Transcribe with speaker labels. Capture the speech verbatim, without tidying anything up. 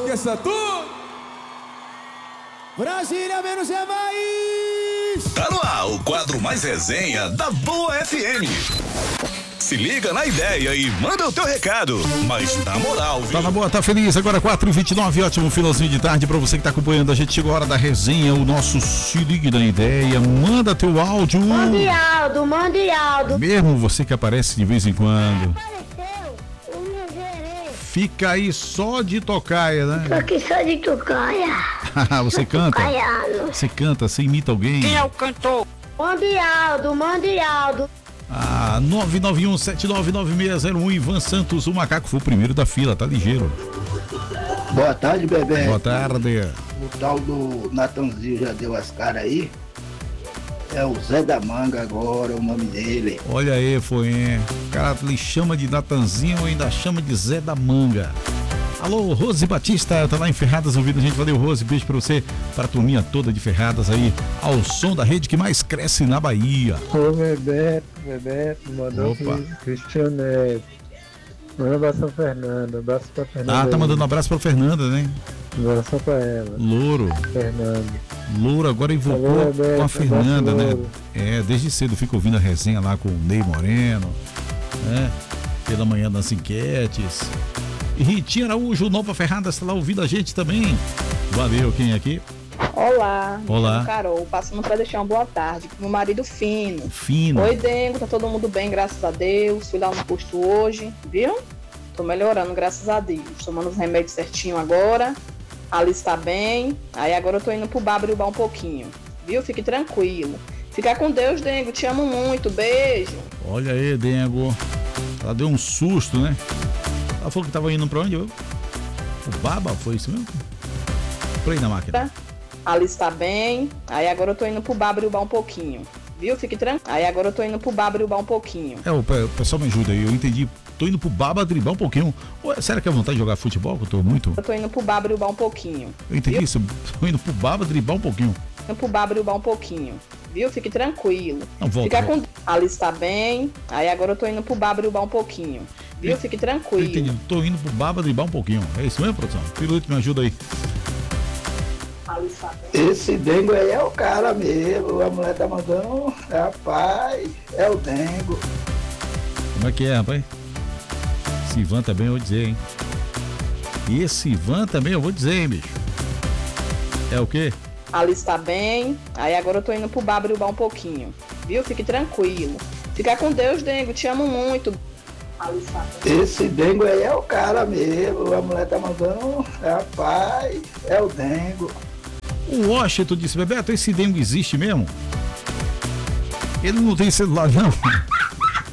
Speaker 1: esqueça tudo. Brasília menos é mais.
Speaker 2: Tá no ar o quadro mais resenha da Boa F M. Se liga na ideia e manda o teu recado. Mas na moral, viu?
Speaker 3: Tá na boa, tá feliz. Agora quatro e vinte e nove, ótimo finalzinho de tarde pra você que tá acompanhando. A gente chegou a hora da resenha, o nosso Se Liga na Ideia. Manda teu áudio.
Speaker 4: Mande Aldo, mande Aldo.
Speaker 3: Mesmo você que aparece de vez em quando.
Speaker 4: Apareceu, eu me verei.
Speaker 3: Fica aí só de tocaia, né?
Speaker 4: Tô aqui só de tocaia.
Speaker 3: Você canta?
Speaker 4: Tocaiano.
Speaker 3: Você canta, você imita alguém?
Speaker 5: Quem é o cantor?
Speaker 4: Mande Aldo, mande Aldo.
Speaker 3: Ah, nove nove um sete nove nove seis zero um, Ivan Santos, o macaco foi o primeiro da fila, tá ligeiro.
Speaker 6: Boa tarde, bebê.
Speaker 3: Boa tarde.
Speaker 6: O tal do Natanzinho já deu as caras aí. É o Zé da Manga agora, o nome dele.
Speaker 3: Olha aí, foi, hein? O cara lhe chama de Natanzinho ou ainda chama de Zé da Manga. Alô, Rose Batista, tá lá em Ferradas ouvindo a gente. Valeu, Rose, beijo pra você, pra turminha toda de Ferradas aí, ao som da rede que mais cresce na Bahia.
Speaker 7: Ô, Bebeto, Bebeto, mandou pro Cristiano Neto. Manda um abraço pra Fernanda, um abraço pra Fernanda.
Speaker 3: Ah, tá
Speaker 7: aí.
Speaker 3: mandando um abraço pra Fernanda, né?
Speaker 7: Um abraço pra ela.
Speaker 3: Louro.
Speaker 7: Fernanda.
Speaker 3: Louro agora invocou
Speaker 7: Alô, Bebeto,
Speaker 3: com a Fernanda,
Speaker 7: abraço,
Speaker 3: né?
Speaker 7: Louro.
Speaker 3: É, desde cedo fico ouvindo a resenha lá com o Ney Moreno, né? Pela manhã das enquetes. E Ritinha Araújo, Nova Ferradas, tá lá ouvindo a gente também. Valeu, quem é aqui?
Speaker 8: Olá,
Speaker 3: Olá.
Speaker 8: me chamo Carol, passando para deixar uma boa tarde com meu marido Fino.
Speaker 3: Fino.
Speaker 8: Oi, Dengo, tá todo mundo bem, graças a Deus. Fui lá no posto hoje, viu? Tô melhorando, graças a Deus. Tomando os remédios certinho agora. A Alice tá bem. Aí agora eu tô indo pro bar brilhar um pouquinho, viu? Fique tranquilo. Fica com Deus, Dengo, te amo muito, beijo.
Speaker 3: Olha aí, Dengo. Ela deu um susto, né? Ela falou que tava indo pra onde? Eu? O Baba, foi isso mesmo? Play na máquina.
Speaker 8: A Alice tá bem. Aí agora eu tô indo pro bar brilhar um pouquinho, viu? Fique tranquilo. Aí agora eu tô indo pro bar brilhar um pouquinho.
Speaker 3: É, o pe- o pessoal me ajuda aí, eu entendi. Tô indo pro Baba driblar um pouquinho. Ué, será que é vontade de jogar futebol? Que eu tô muito.
Speaker 8: Eu tô indo pro bar brilhar um pouquinho.
Speaker 3: Eu entendi isso. Tô indo pro Baba driblar um pouquinho.
Speaker 8: Indo pro bar brilhar um pouquinho, viu? Fique tranquilo.
Speaker 3: Não, volta,
Speaker 8: Fica
Speaker 3: volta.
Speaker 8: com... A Alice tá bem. Aí agora eu tô indo pro bar brilhar um pouquinho, viu? Fique
Speaker 3: Eu
Speaker 8: tranquilo.
Speaker 3: entendi. Tô indo pro Baba driblar um pouquinho. É isso mesmo, produção? Piloto, me ajuda aí.
Speaker 6: Esse Dengo aí é o cara mesmo. A mulher tá mandando. Rapaz, é o Dengo.
Speaker 3: Como é que é, rapaz? Esse Ivan também eu vou dizer, hein? E esse Ivan também eu vou dizer, hein, bicho? É o quê?
Speaker 8: A Alice tá bem. Aí agora eu tô indo pro bar brilhar um pouquinho, viu? Fique tranquilo. Fica com Deus, Dengo. Te amo muito. A Alice tá bem.
Speaker 6: Esse Dengo aí é o cara mesmo. A mulher tá mandando. Rapaz, é o Dengo.
Speaker 3: O Washington disse, Bebeto, esse Dengo existe mesmo? Ele não tem celular, não.